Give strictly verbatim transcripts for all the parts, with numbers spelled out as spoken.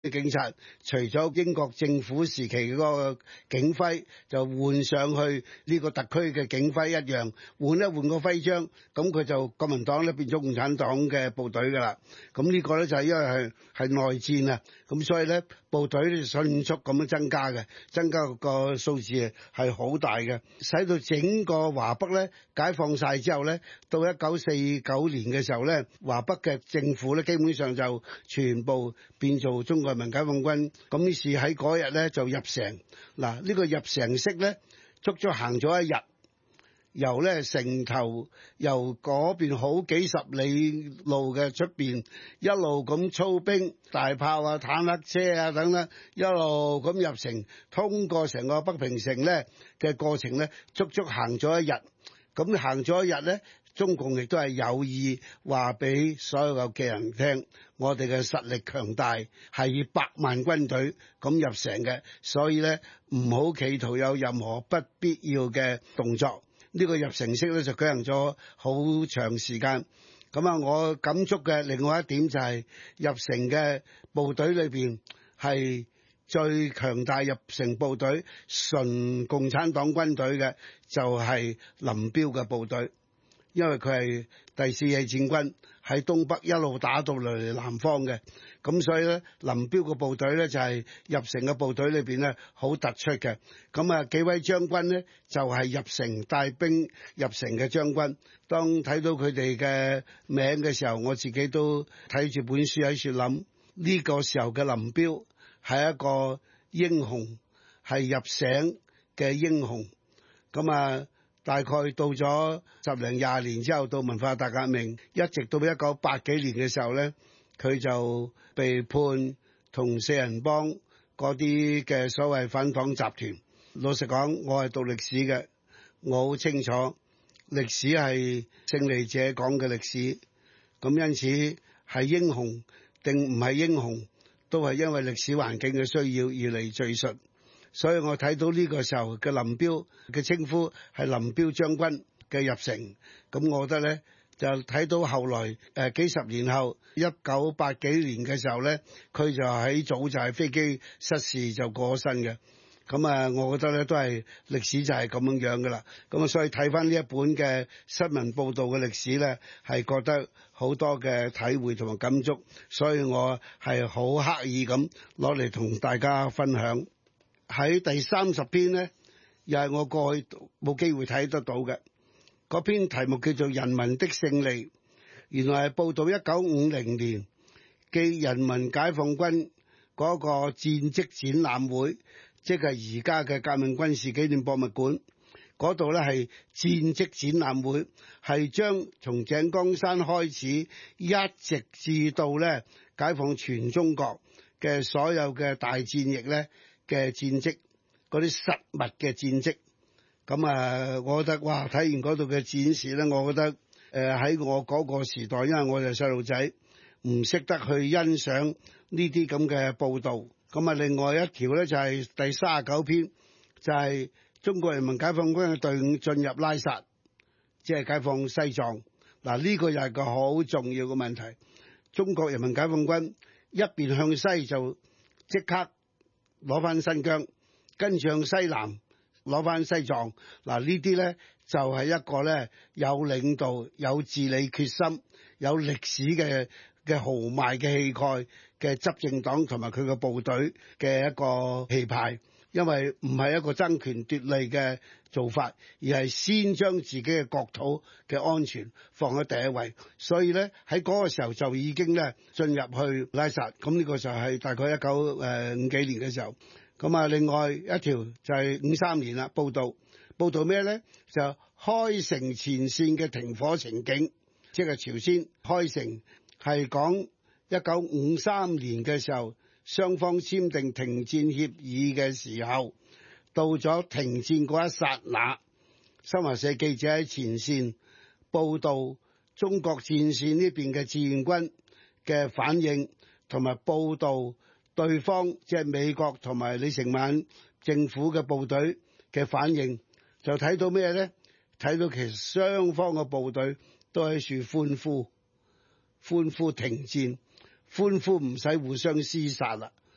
警察除咗英國政府時期嗰個警徽，就換上去呢個特區嘅警徽一樣，換一換個徽章，咁佢就國民黨咧變咗共產黨嘅部隊噶啦。咁呢個咧就係因為係係內戰啊，咁所以咧部隊咧迅速咁樣增加嘅，增加個數字係好大嘅，使到整個華北咧解放晒之後咧，到一九四九年嘅時候咧，華北嘅政府咧基本上就全部變做中國人民解放軍。咁於是喺嗰日咧就入城。嗱，呢個入城式咧足足行咗一日，由咧城頭由嗰邊好幾十里路嘅出邊一路咁操兵大炮啊、坦克車啊等等，一路咁入城，通過成個北平城咧嘅過程咧足足行咗一日。咁行咗一日咧，中共亦都係有意話俾所有嘅人聽，我哋嘅實力強大，係以百萬軍隊咁入城嘅，所以咧唔好企圖有任何不必要嘅動作。呢個入城式咧就舉行咗好長時間。咁啊，我感觸嘅另外一點就係入城嘅部隊裏邊係最強大，入城部隊純共產黨軍隊嘅就係林彪嘅部隊，因為佢係第四野戰軍喺東北一路打到嚟南方嘅，咁所以咧林彪嘅部隊咧就係入城嘅部隊裏邊咧好突出嘅。咁啊幾位將軍咧就係入城帶兵入城嘅將軍，當睇到佢哋嘅名嘅時候，我自己都睇住本書喺處諗，呢個時候嘅林彪係一個英雄，係入城嘅英雄。咁啊大概到咗十零廿年之後，到文化大革命，一直到一九八幾年嘅時候咧，佢就被判同四人幫嗰啲嘅所謂反黨集團。老實講，我係讀歷史嘅，我好清楚歷史係勝利者講嘅歷史。咁因此係英雄定唔係英雄，都係因為歷史環境嘅需要而嚟敘述。所以我睇到呢個時候嘅林彪嘅稱呼係林彪將軍嘅入城，咁我覺得咧就睇到後來誒、呃、幾十年後一九八幾年嘅時候咧，佢就喺早就係飛機失事就過咗身嘅。咁啊，我覺得咧都係歷史就係咁樣樣噶啦。咁啊，所以睇翻呢一本嘅新聞報導嘅歷史咧，係覺得好多嘅體會同埋感觸，所以我係好刻意咁攞嚟同大家分享。喺第三十篇呢，又係我過去冇機會睇得到嘅。嗰篇題目叫做《人民的勝利》，原來係報導一九五零年暨人民解放軍嗰個戰績展覽會，即係而家嘅革命軍事紀念博物館嗰度咧，係戰績展覽會，係將從井岡山開始一直至到咧解放全中國嘅所有嘅大戰役咧嘅戰績，嗰啲實物嘅戰績。咁啊，我覺得哇，睇完嗰度嘅展示咧，我覺得誒喺、呃、我嗰個時代，因為我哋細路仔唔識得去欣賞呢啲咁嘅報導。咁啊，另外一條咧就係、是、第三十九篇，就係、是、中國人民解放軍嘅隊伍進入拉薩，即係解放西藏。嗱，呢個又係個好重要嘅問題。中國人民解放軍一邊向西就即刻攞翻新疆，跟住向西南攞翻西藏。嗱，呢啲咧就係、是、一個咧有領導、有治理決心、有歷史嘅嘅豪邁嘅氣概嘅執政黨同埋佢嘅部隊嘅一個氣派。因為唔係一個爭權奪利嘅做法，而係先將自己嘅國土嘅安全放喺第一位。所以咧喺嗰個時候就已經咧進入去拉薩。咁呢個就係大概一九誒五幾年嘅時候。咁啊，另外一條就係五三年啦，報道報道咩咧？就開城前線嘅停火情景，即係朝鮮開城，係講一九五三年嘅時候，雙方簽訂停戰協議嘅時候，到咗停戰嗰一剎那，新華社記者喺前線報道中國戰線呢邊嘅志願軍嘅反應，同埋報道對方即係美國同埋李承晚政府嘅部隊嘅反應，就睇到咩呢？睇到其實雙方嘅部隊都喺處歡呼，歡呼停戰，歡呼唔使互相廝殺啦。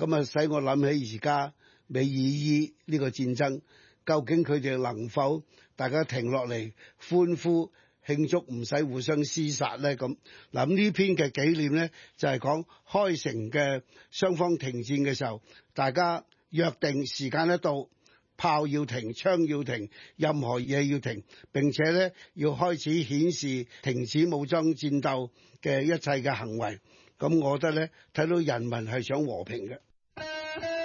咁啊使我諗起而家美爾伊呢個戰爭，究竟佢哋能否大家停落嚟歡呼慶祝，唔使互相廝殺咧？咁嗱，咁呢篇嘅紀念咧就係講開城嘅雙方停戰嘅時候，大家約定時間一到，炮要停，槍要停，任何嘢要停，並且咧要開始顯示停止武裝戰鬥嘅一切嘅行為。咁我覺得咧，睇到人民係想和平嘅。